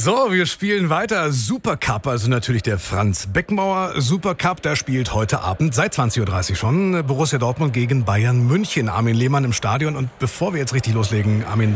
So, wir spielen weiter. Supercup, also natürlich der Franz Beckenbauer Supercup. Da spielt heute Abend seit 20.30 Uhr schon Borussia Dortmund gegen Bayern München. Armin Lehmann im Stadion. Und bevor wir jetzt richtig loslegen, Armin,